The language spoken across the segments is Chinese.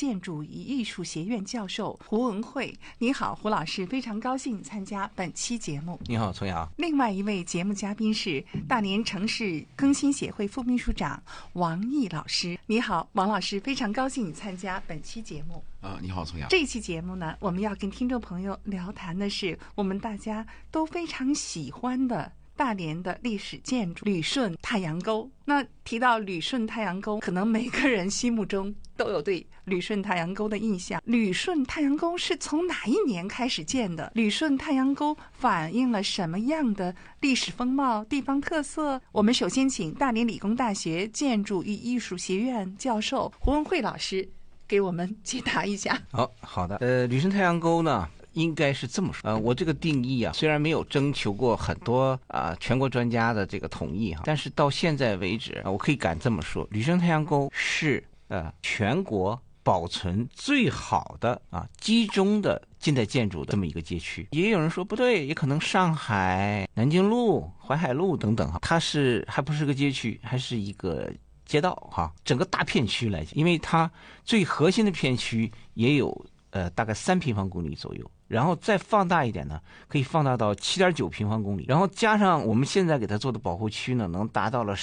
建筑与艺术学院教授胡文慧。你好，胡老师，非常高兴参加本期节目。 你好，重阳。 另外一位节目嘉宾是大连城市更新协会副秘书长王毅老师。你好，王老师，非常高兴你参加本期节目。 你好，重阳。 这一期节目呢，我们要跟听众朋友聊谈的是我们大家都非常喜欢的大连的历史建筑旅顺太阳沟。那提到旅顺太阳沟，可能每个人心目中都有对旅顺太阳沟的印象。旅顺太阳沟是从哪一年开始建的？旅顺太阳沟反映了什么样的历史风貌、地方特色？我们首先请大连理工大学建筑与艺术学院教授胡文慧老师给我们解答一下。 好的。旅顺太阳沟呢，应该是这么说。我这个定义啊，虽然没有征求过很多全国专家的这个同意但是到现在为止，我可以敢这么说，旅顺太阳沟是全国保存最好的集中的近代建筑的这么一个街区。也有人说不对，也可能上海南京路、淮海路等等它还不是个街区，还是一个街道整个大片区来讲，因为它最核心的片区也有大概3平方公里左右，然后再放大一点呢，可以放大到7.9平方公里，然后加上我们现在给它做的保护区呢，能达到了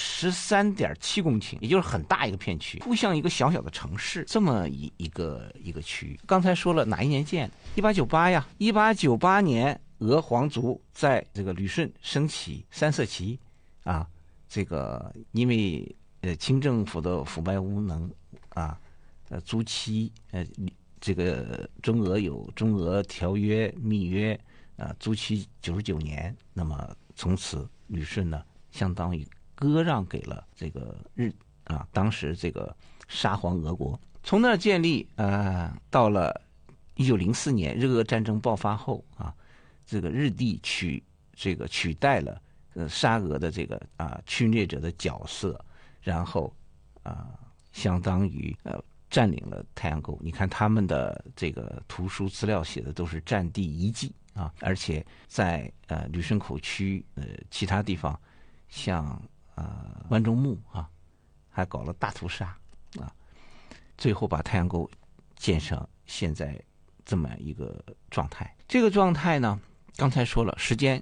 13.7公顷，也就是很大一个片区，不像一个小小的城市这么一个区域。刚才说了哪一年建的？1898呀，1898年俄皇族在这个旅顺升起3色旗这个因为清政府的腐败无能租期这个中俄有中俄条约密约租期99年，那么从此旅顺呢相当于割让给了这个当时这个沙皇俄国。从那儿建立到了1904年日俄战争爆发后这个日帝取代了沙俄的这个侵略者的角色，然后相当于占领了太阳沟。你看他们的这个图书资料写的都是占地遗迹而且在旅顺口区其他地方像万众墓还搞了大屠杀最后把太阳沟建成现在这么一个状态。这个状态呢，刚才说了时间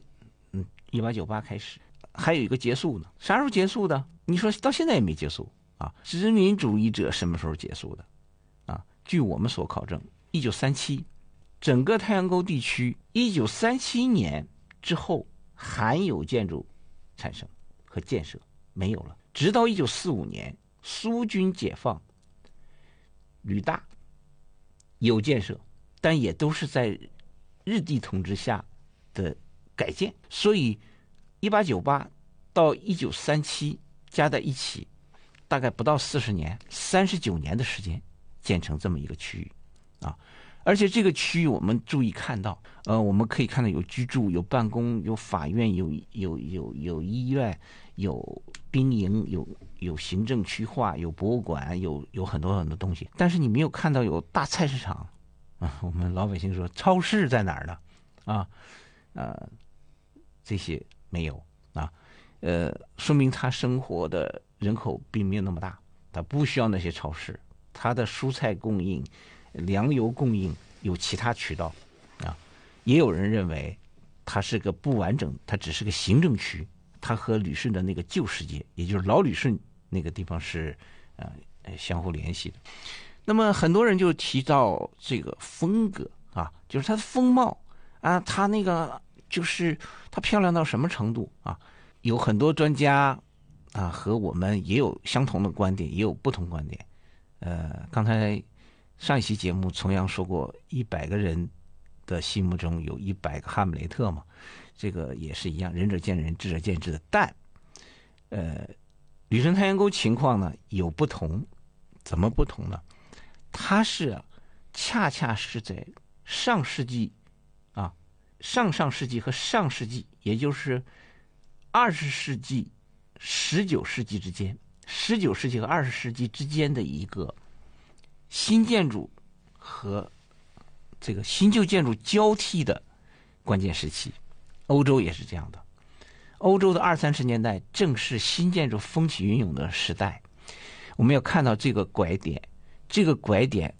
1898开始，还有一个结束呢。啥时候结束的？你说到现在也没结束殖民主义者什么时候结束的据我们所考证，1937，整个太阳沟地区1937年之后罕有建筑产生和建设没有了，直到1945年苏军解放，旅大有建设，但也都是在日帝统治下的改建，所以1898到1937加在一起大概不到40年，39年的时间建成这么一个区域而且这个区域我们注意看到我们可以看到有居住、有办公、有法院、有医院、有兵营、有行政区划、有博物馆、有很多很多东西，但是你没有看到有大菜市场我们老百姓说超市在哪儿呢这些没有说明他生活的人口并没有那么大，他不需要那些超市，他的蔬菜供应、粮油供应有其他渠道也有人认为它是个不完整，它只是个行政区，它和旅顺的那个旧世界，也就是老旅顺那个地方是相互联系的。那么很多人就提到这个风格就是它的风貌它那个就是它漂亮到什么程度有很多专家和我们也有相同的观点，也有不同观点。刚才上一期节目重阳说过100个人的心目中有100个哈姆雷特嘛，这个也是一样，仁者见仁，智者见智的。但旅顺太阳沟情况呢有不同，怎么不同呢？它是恰恰是在上世纪上世纪和上世纪，也就是20世纪、19世纪之间，19世纪和20世纪之间的一个新建筑和这个新旧建筑交替的关键时期。欧洲也是这样的，欧洲的20、30年代正是新建筑风起云涌的时代。我们要看到这个拐点，这个拐点